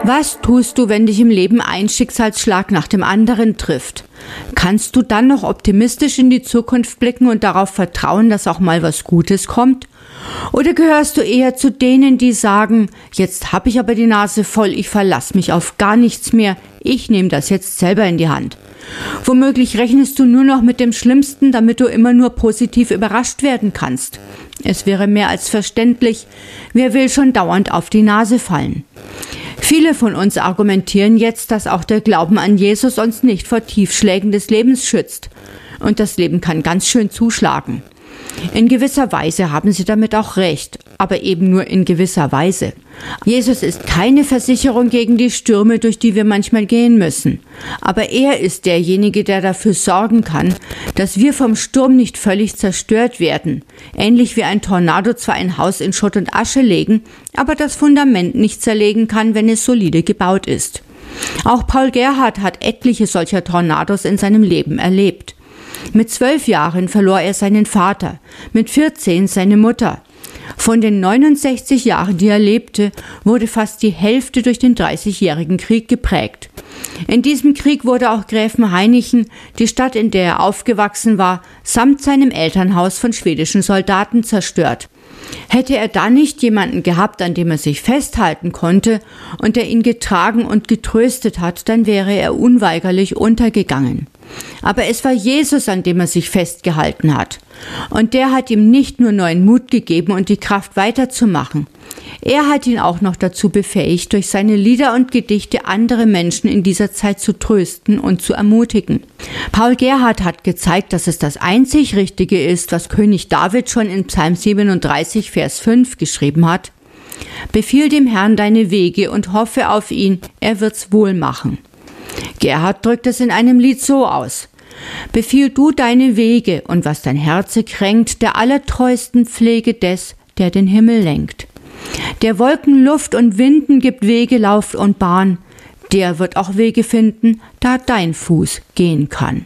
Was tust du, wenn dich im Leben ein Schicksalsschlag nach dem anderen trifft? Kannst du dann noch optimistisch in die Zukunft blicken und darauf vertrauen, dass auch mal was Gutes kommt? Oder gehörst du eher zu denen, die sagen, jetzt habe ich aber die Nase voll, ich verlasse mich auf gar nichts mehr, ich nehme das jetzt selber in die Hand? Womöglich rechnest du nur noch mit dem Schlimmsten, damit du immer nur positiv überrascht werden kannst. Es wäre mehr als verständlich, wer will schon dauernd auf die Nase fallen? Viele von uns argumentieren jetzt, dass auch der Glauben an Jesus uns nicht vor Tiefschlägen des Lebens schützt. Und das Leben kann ganz schön zuschlagen. In gewisser Weise haben sie damit auch recht, aber eben nur in gewisser Weise. Jesus ist keine Versicherung gegen die Stürme, durch die wir manchmal gehen müssen. Aber er ist derjenige, der dafür sorgen kann, dass wir vom Sturm nicht völlig zerstört werden. Ähnlich wie ein Tornado zwar ein Haus in Schutt und Asche legen, aber das Fundament nicht zerlegen kann, wenn es solide gebaut ist. Auch Paul Gerhardt hat etliche solcher Tornados in seinem Leben erlebt. Mit 12 Jahren verlor er seinen Vater, mit 14 seine Mutter. Von den 69 Jahren, die er lebte, wurde fast die Hälfte durch den 30-jährigen Krieg geprägt. In diesem Krieg wurde auch Gräfen Hainichen, die Stadt, in der er aufgewachsen war, samt seinem Elternhaus von schwedischen Soldaten zerstört. Hätte er da nicht jemanden gehabt, an dem er sich festhalten konnte und der ihn getragen und getröstet hat, dann wäre er unweigerlich untergegangen. Aber es war Jesus, an dem er sich festgehalten hat. Und der hat ihm nicht nur neuen Mut gegeben und die Kraft weiterzumachen. Er hat ihn auch noch dazu befähigt, durch seine Lieder und Gedichte andere Menschen in dieser Zeit zu trösten und zu ermutigen. Paul Gerhardt hat gezeigt, dass es das einzig Richtige ist, was König David schon in Psalm 37, Vers 5 geschrieben hat. Befiehl dem Herrn deine Wege und hoffe auf ihn, er wird's wohl machen. Gerhardt drückt es in einem Lied so aus: Befiehl du deine Wege und was dein Herze kränkt, der allertreusten Pflege des, der den Himmel lenkt. Der Wolken Luft und Winden gibt Wege, Lauf und Bahn, der wird auch Wege finden, da dein Fuß gehen kann.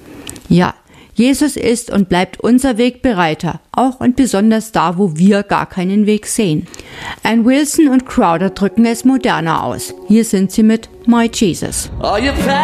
Ja, Jesus ist und bleibt unser Wegbereiter, auch und besonders da, wo wir gar keinen Weg sehen. Ann Wilson und Crowder drücken es moderner aus. Hier sind sie mit My Jesus.